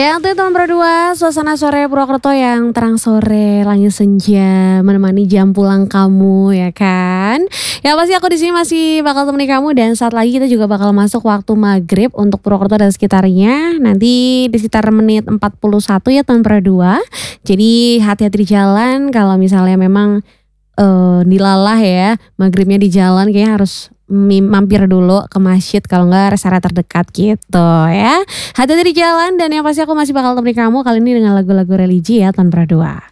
Ya itu teman berdua, suasana sore Purwokerto yang terang sore, langit senja, menemani jam pulang kamu ya kan. Ya pasti aku di sini masih bakal temani kamu dan saat lagi kita juga bakal masuk waktu maghrib untuk Purwokerto dan sekitarnya. Nanti di sekitar menit 41 ya teman berdua. Jadi hati-hati di jalan kalau misalnya memang dilalah ya maghribnya di jalan kayaknya harus mampir dulu ke masjid kalau enggak rest area terdekat gitu ya. Hati-hati di jalan dan yang pasti aku masih bakal temani kamu kali ini dengan lagu-lagu religi ya Tan Pradua.